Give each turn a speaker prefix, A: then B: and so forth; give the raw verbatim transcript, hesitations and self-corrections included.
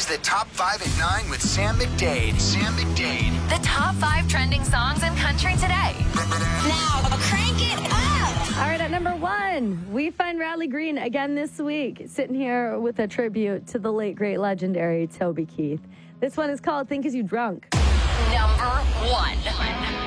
A: is the Top five at nine with Sam McDade. Sam McDade.
B: The top five trending songs in country today.
C: Now, crank it up!
D: All right, at number one, we find Riley Green again this week, sitting here with a tribute to the late, great, legendary Toby Keith. This one is called Think Is You Drunk.
B: Number one.